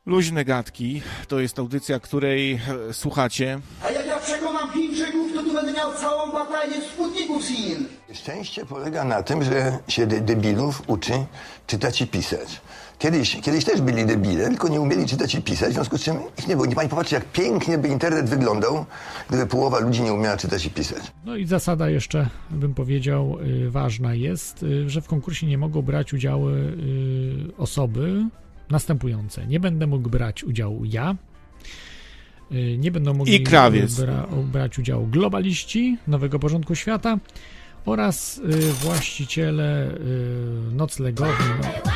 Luźne gadki to jest audycja, której słuchacie. A jak ja przekonam Chińczyków, to tu będę miał całą batalię sputników z Chin. Szczęście polega na tym, że się debilów uczy czytać i pisać. Kiedyś też byli debile, tylko nie umieli czytać i pisać, w związku z czym ich nie było. Nie pani popatrzy, jak pięknie by internet wyglądał, gdyby połowa ludzi nie umiała czytać i pisać. No i zasada jeszcze, bym powiedział, ważna jest, że w konkursie nie mogą brać udziału osoby następujące. Nie będę mógł brać udziału ja, nie będą mogli brać udziału globaliści Nowego Porządku Świata oraz właściciele noclegowni.